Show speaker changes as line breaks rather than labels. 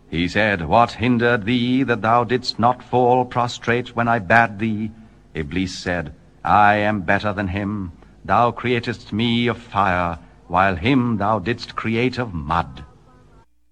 He said, What hindered thee that thou didst not fall prostrate when I bade thee? Iblis said, I am better than him. Thou createdst me of fire, while him thou didst create of mud.